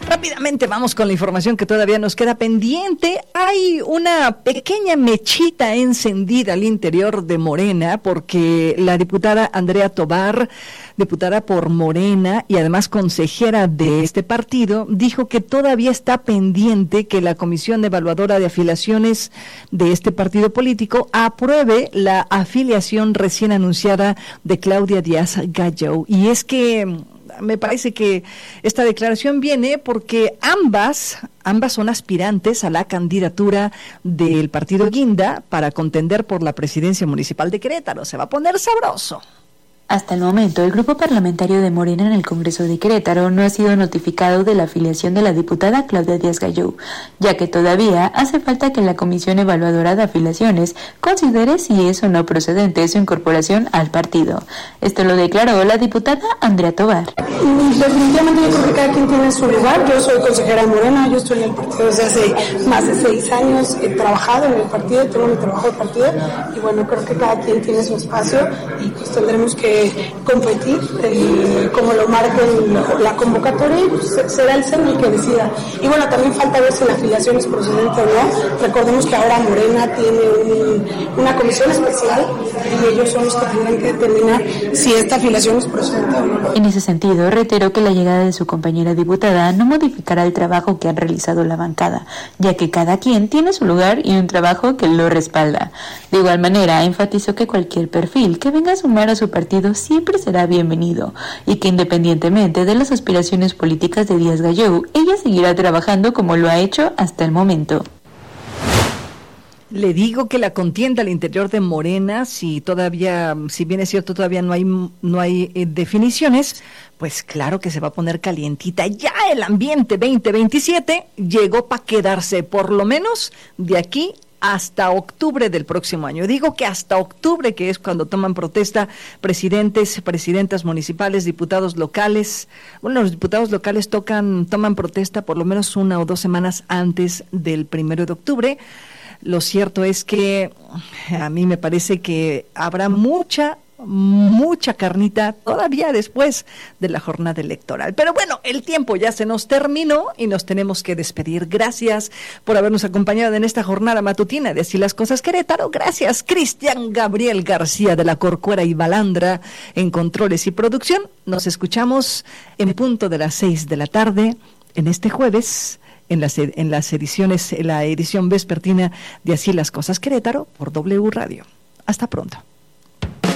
Rápidamente vamos con la información que todavía nos queda pendiente. Hay una pequeña mechita encendida al interior de Morena porque la diputada Andrea Tovar, diputada por Morena y además consejera de este partido, dijo que todavía está pendiente que la Comisión Evaluadora de Afiliaciones de este partido político apruebe la afiliación recién anunciada de Claudia Díaz Gallo. Y es que me parece que esta declaración viene porque ambas son aspirantes a la candidatura del partido Guinda para contender por la presidencia municipal de Querétaro. Se va a poner sabroso. Hasta el momento, el grupo parlamentario de Morena en el Congreso de Querétaro no ha sido notificado de la afiliación de la diputada Claudia Díaz Gallo, ya que todavía hace falta que la Comisión Evaluadora de Afiliaciones considere si es o no procedente su incorporación al partido. Esto lo declaró la diputada Andrea Tovar. Definitivamente yo creo que cada quien tiene su lugar. Yo soy consejera de Morena, yo estoy en el partido desde hace más de 6 años, he trabajado en el partido, tengo mi trabajo de partido y bueno, creo que cada quien tiene su espacio y pues tendremos que competir como lo marca la convocatoria y pues será el CEN el que decida. Y bueno, también falta ver si la afiliación es procedente o no. Recordemos que ahora Morena tiene una comisión especial y ellos son los que tendrán que determinar si esta afiliación es procedente o no. En ese sentido, reiteró que la llegada de su compañera diputada no modificará el trabajo que han realizado la bancada, ya que cada quien tiene su lugar y un trabajo que lo respalda. De igual manera, enfatizó que cualquier perfil que venga a sumar a su partido siempre será bienvenido y que independientemente de las aspiraciones políticas de Díaz Gallo, ella seguirá trabajando como lo ha hecho hasta el momento. Le digo que la contienda al interior de Morena, si bien es cierto todavía no hay definiciones, pues claro que se va a poner calientita. Ya el ambiente 2027 llegó para quedarse, por lo menos de aquí hasta octubre del próximo año. Digo que hasta octubre, que es cuando toman protesta presidentes, presidentas municipales, diputados locales. Bueno, los diputados locales toman protesta por lo menos 1 o 2 semanas antes del 1 de octubre. Lo cierto es que a mí me parece que habrá mucha carnita todavía después de la jornada electoral. Pero bueno, el tiempo ya se nos terminó y nos tenemos que despedir. Gracias por habernos acompañado en esta jornada matutina de Así las Cosas Querétaro. Gracias, Cristian Gabriel García de la Corcuera y Balandra en controles y producción. Nos escuchamos en punto de las 6 de la tarde en este jueves en la edición vespertina de Así las Cosas Querétaro por W Radio. Hasta pronto.